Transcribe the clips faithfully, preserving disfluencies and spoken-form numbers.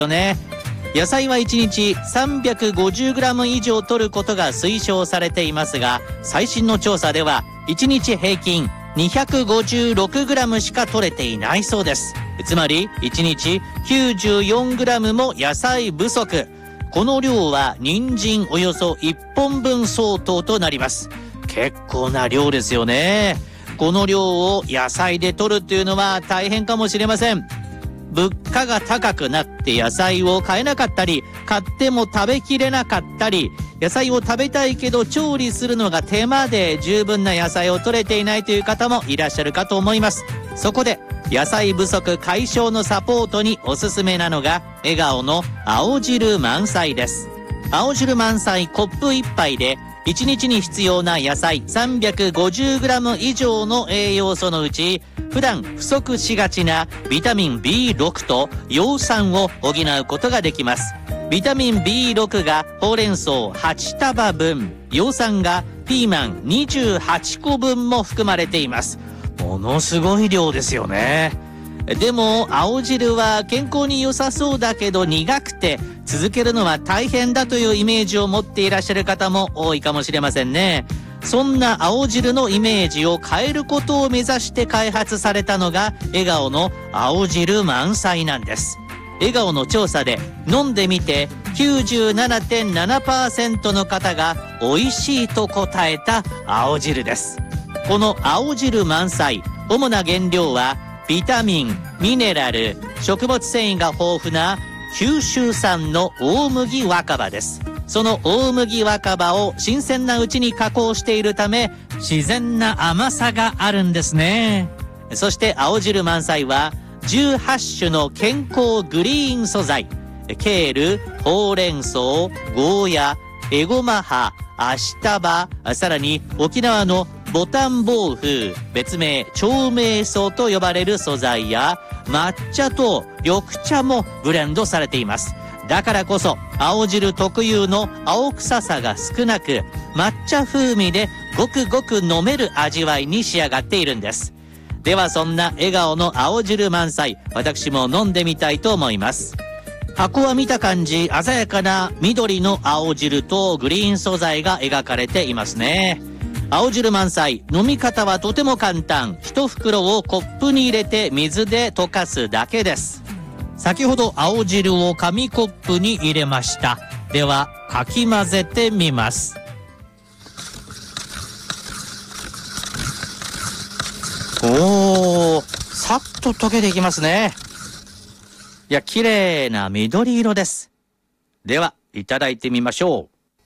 よね。野菜はいちにち さんびゃくごじゅうグラム 以上摂ることが推奨されていますが、最新の調査ではいちにち平均 にひゃくごじゅうろくグラム しか摂れていないそうです。つまりいちにち きゅうじゅうよんグラム も野菜不足。この量は人参およそいっぽんぶん相当となります。結構な量ですよね。この量を野菜で摂るっていうのは大変かもしれません。物価が高くなって野菜を買えなかったり、買っても食べきれなかったり、野菜を食べたいけど調理するのが手間で十分な野菜を摂れていないという方もいらっしゃるかと思います。そこで野菜不足解消のサポートにおすすめなのが笑顔の青汁満載です。青汁満載コップいっぱいでいちにちに必要な野菜 さんびゃくごじゅうグラム 以上の栄養素のうち、普段不足しがちなビタミン ビーろく と葉酸を補うことができます。ビタミン ビーろく がほうれん草はちたばぶん、葉酸がピーマンにじゅうはちこぶんも含まれています。ものすごい量ですよね。でも青汁は健康に良さそうだけど苦くて続けるのは大変だというイメージを持っていらっしゃる方も多いかもしれませんね。そんな青汁のイメージを変えることを目指して開発されたのが笑顔の青汁満載なんです。笑顔の調査で飲んでみて きゅうじゅうななてんななパーセント の方が美味しいと答えた青汁です。この青汁満載、主な原料はビタミン、ミネラル、食物繊維が豊富な九州産の大麦若葉です。その大麦若葉を新鮮なうちに加工しているため自然な甘さがあるんですね。そして青汁満載はじゅうはちしゅの健康グリーン素材、ケール、ほうれん草、ゴーヤ、エゴマ葉、アシタバ、さらに沖縄のボタンボウフ、別名長命草と呼ばれる素材や抹茶と緑茶もブレンドされています。だからこそ青汁特有の青臭さが少なく、抹茶風味でごくごく飲める味わいに仕上がっているんです。ではそんな笑顔の青汁満載、私も飲んでみたいと思います。箱は見た感じ鮮やかな緑の青汁とグリーン素材が描かれていますね。青汁満載、飲み方はとても簡単。一袋をコップに入れて水で溶かすだけです。先ほど青汁を紙コップに入れました。ではかき混ぜてみます。おー、さっと溶けていきますね。いや、綺麗な緑色です。では、いただいてみましょう。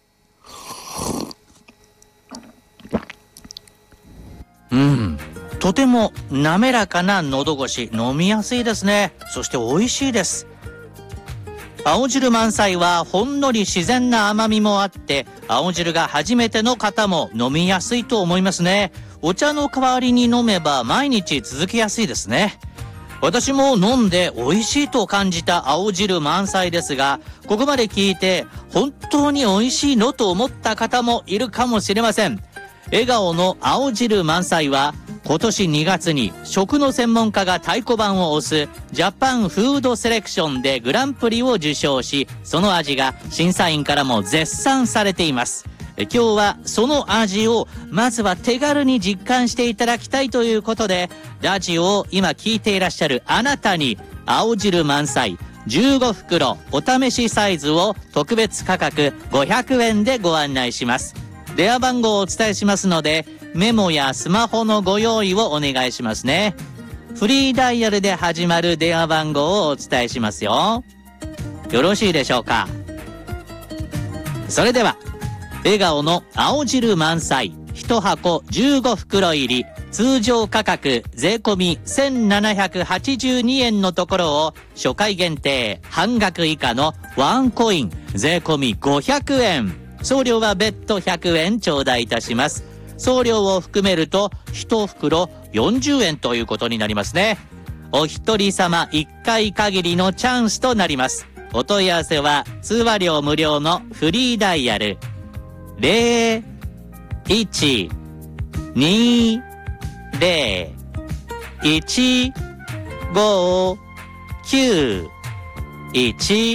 うん、とても滑らかな喉越し、飲みやすいですね。そして美味しいです。青汁満載はほんのり自然な甘みもあって、青汁が初めての方も飲みやすいと思いますね。お茶の代わりに飲めば毎日続けやすいですね。私も飲んで美味しいと感じた青汁満載ですが、ここまで聞いて本当に美味しいのと思った方もいるかもしれません。笑顔の青汁満載は今年にがつに食の専門家が太鼓判を押すジャパンフードセレクションでグランプリを受賞し、その味が審査員からも絶賛されています。今日はその味をまずは手軽に実感していただきたいということで、ラジオを今聞いていらっしゃるあなたに青汁満載じゅうごふくろお試しサイズを特別価格ごひゃくえんでご案内します。電話番号をお伝えしますので、メモやスマホのご用意をお願いしますね。フリーダイヤルで始まる電話番号をお伝えしますよ。よろしいでしょうか。それでは笑顔の青汁満載いちはこじゅうごふくろ入り、通常価格税込みせんななひゃくはちじゅうにえんのところを初回限定半額以下のワンコイン税込みごひゃくえん、送料は別途ひゃくえん頂戴いたします。送料を含めるといちふくろよんじゅうえんということになりますね。お一人様いっかい限りのチャンスとなります。お問い合わせは通話料無料のフリーダイヤルゼロいちにゼロいちごきゅういち